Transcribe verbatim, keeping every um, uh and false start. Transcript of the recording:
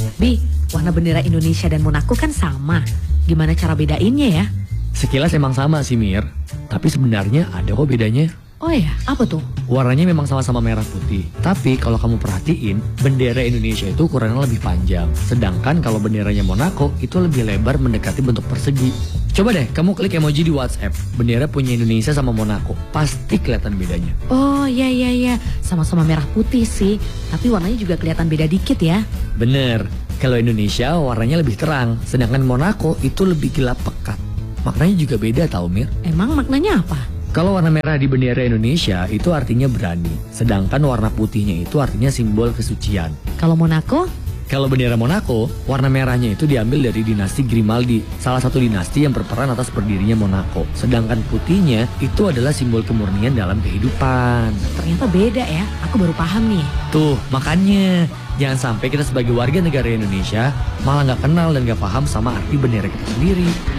Bi, warna bendera Indonesia dan Monaco kan sama. Gimana cara bedainnya ya? Sekilas emang sama sih Mir, tapi sebenarnya ada kok bedanya. Oh ya, apa tuh? Warnanya memang sama-sama merah putih, tapi kalau kamu perhatiin, bendera Indonesia itu ukurannya lebih panjang. Sedangkan kalau benderanya Monaco itu lebih lebar mendekati bentuk persegi. Coba deh kamu klik emoji di WhatsApp, bendera punya Indonesia sama Monaco, pasti kelihatan bedanya. Oh iya iya iya, sama-sama merah putih sih, tapi warnanya juga kelihatan beda dikit ya. Bener, kalau Indonesia warnanya lebih terang, sedangkan Monaco itu lebih gelap pekat. Maknanya juga beda tau Mir. Emang maknanya apa? Kalau warna merah di bendera Indonesia itu artinya berani, sedangkan warna putihnya itu artinya simbol kesucian. Kalau Monaco? Kalau bendera Monaco, warna merahnya itu diambil dari dinasti Grimaldi, salah satu dinasti yang berperan atas berdirinya Monaco. Sedangkan putihnya itu adalah simbol kemurnian dalam kehidupan. Ternyata beda ya, aku baru paham nih. Tuh, makanya jangan sampai kita sebagai warga negara Indonesia malah nggak kenal dan nggak paham sama arti bendera kita sendiri.